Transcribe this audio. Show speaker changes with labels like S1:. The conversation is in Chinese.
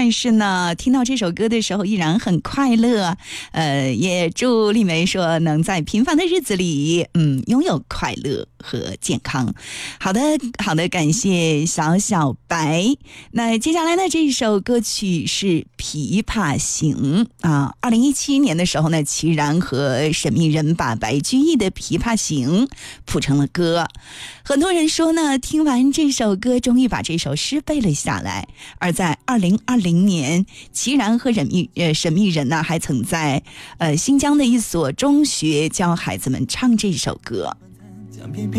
S1: 但是呢，听到这首歌的时候依然很快乐。也祝丽梅说能在平凡的日子里，拥有快乐和健康。好的，感谢小小白。那接下来呢，这首歌曲是《琵琶行》啊。2017年的时候呢，齐然和沈密人把白居易的《琵琶行》谱成了歌。很多人说呢，听完这首歌，终于把这首诗背了下来。而在2020年，齐然和沈密人呢，还曾在新疆的一所中学教孩子们唱这首歌。